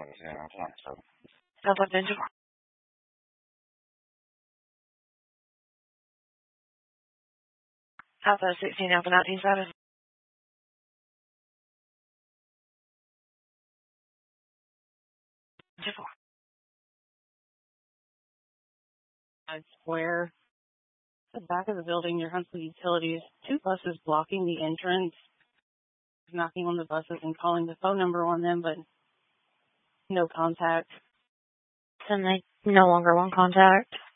Southwest Engine. Southwest 16 Alpha 19 status. Square. The back of the building near Huntsville Utilities. 2 buses blocking the entrance. Knocking on the buses and calling the phone number on them, but no contact. And they no longer want contact.